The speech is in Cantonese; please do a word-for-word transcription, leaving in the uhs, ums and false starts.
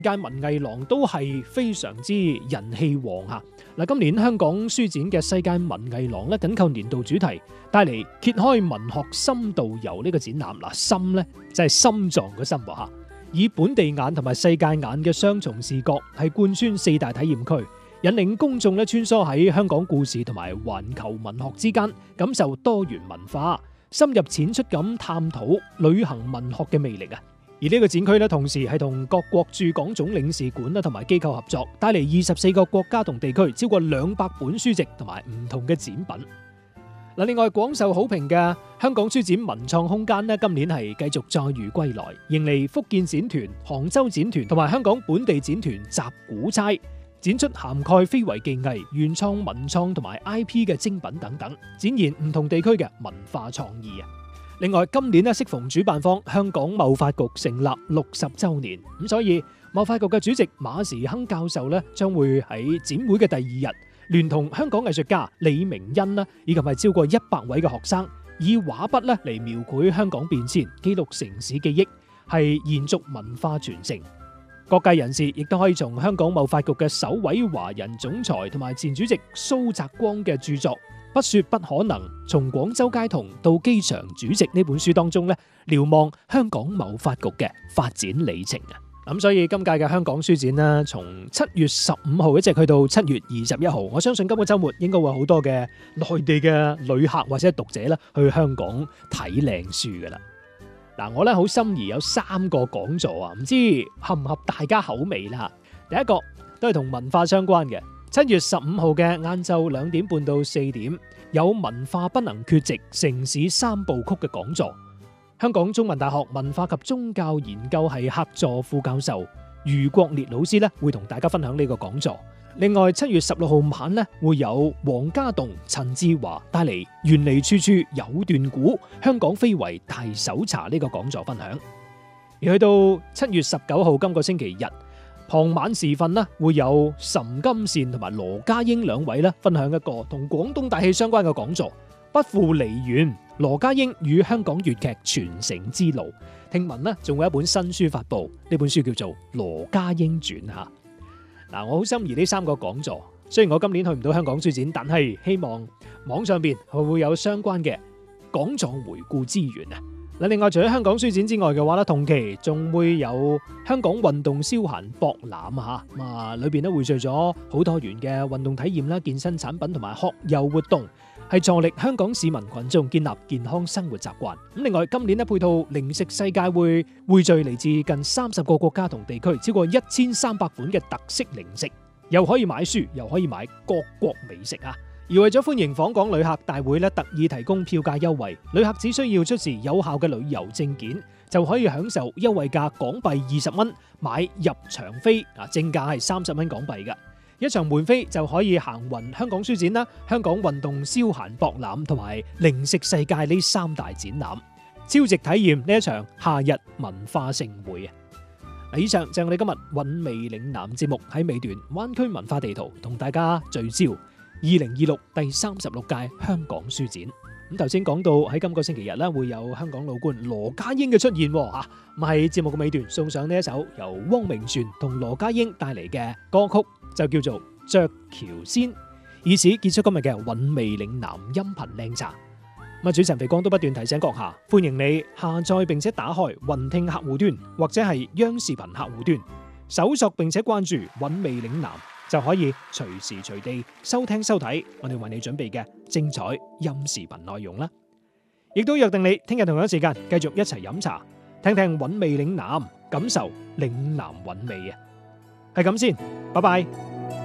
屆文藝廊都係非常之人氣旺嚇。嗱，今年香港書展嘅世界文藝廊咧緊扣年度主題，帶嚟揭開文學深度遊呢個展覽。嗱，心咧就係心臟嘅心喎嚇，以本地眼同埋世界眼嘅雙重視覺係貫穿四大體驗區，引領公眾咧穿梭喺香港故事同埋環球文學之間，感受多元文化，深入淺出咁探討旅行文學嘅魅力啊！而呢個展區咧，同時係同各國駐港總領事館啦同埋機構合作，帶嚟二十四個國家同地區超過兩百本書籍同埋唔同嘅展品。嗱，另外廣受好評嘅香港書展文創空間咧，今年係繼續載譽歸來，迎嚟福建展團、杭州展團同埋香港本地展團集古差，展出涵蓋非遺技藝、原創文創同埋 I P 嘅精品等等，展現唔同地區嘅文化創意啊！另外，今年咧適逢主辦方香港貿發局成立六十週年，咁所以貿發局嘅主席馬時亨教授咧，將會喺展會嘅第二日，聯同香港藝術家李明恩啦，以及係超過一百位嘅學生，以畫筆咧嚟描繪香港變遷，記錄城市記憶，係延續文化傳承。各界人士亦都可以從香港貿發局嘅首位華人總裁同埋前主席蘇澤光嘅著作《不說不可能：從廣州街童到機場主席》呢本書當中咧，瞭望香港貿發局嘅發展里程啊！咁所以今屆嘅香港書展呢，從七月十五號一直去到七月二十一號，我相信今個週末應該會好多嘅內地嘅旅客或者讀者咧去香港睇靚書噶啦。嗱，我咧好心儀有三個講座啊，唔知合唔合大家口味啦。第一個都係同文化相關嘅。七月十五號嘅晏晝兩點半到四點，有文化不能缺席城市三部曲嘅講座。香港中文大學文化及宗教研究系客座副教授余國烈老師咧，會同大家分享呢個講座。另外，七月十六號晚咧，會有黃家棟、陳志華帶嚟原嚟處處有段古香港非遺大搜查呢個講座分享。而去到七月十九號今個星期日傍晚時分呢，會有岑金善同埋羅家英兩位咧分享一個同廣東大戲相關嘅講座，不負梨園，羅家英與香港粵劇傳承之路。聽聞呢，仲會有一本新書發布，呢本書叫做《羅家英傳》吓。嗱，我好心儀呢三個講座，雖然我今年去唔到香港書展，但係希望網上邊會會有相關嘅講座回顧資源啊。嗱，另外除咗香港書展之外嘅話咧，同期仲會有香港運動消閒博覽啊，咁啊裏邊咧匯聚咗好多元嘅運動體驗啦、健身產品同埋學友活動，係助力香港市民群眾建立健康生活習慣。咁另外今年咧配套零食世界會匯聚嚟自近三十個國家同地區，超過一千三百款嘅特色零食，又可以買書，又可以買各國美食啊！而為咗歡迎訪港旅客，大會咧特意提供票價優惠，旅客只需要出示有效嘅旅遊證件，就可以享受優惠價港幣二十蚊買入場飛，啊正價係三十蚊港幣嘅一場門飛就可以行勻香港書展啦、香港運動消閒博覽同埋零食世界呢三大展覽，超值體驗呢一場夏日文化盛會啊！以上就係我哋今日韻味嶺南節目喺尾段灣區文化地圖同大家聚焦二零二六第三十六屆香港書展。咁頭先講到喺今個星期日咧會有香港老倌羅家英嘅出現吓，咁喺節目嘅尾段送上呢一首由汪明荃同羅家英帶嚟嘅歌曲，就叫做《鵲橋仙》，以此結束今日嘅韻味嶺南音頻靚茶。咁啊，主持人肥光都不斷提醒閣下，歡迎你下載並且打開雲聽客戶端或者係央視頻客戶端，搜索並且關注韻味嶺南，就可以隨時隨地收聽收睇我哋為你準備嘅精彩音視頻內容啦。亦都約定你聽日同樣時間繼續一齊飲茶，聽聽韻味嶺南，感受嶺南韻味啊！係咁先，拜拜。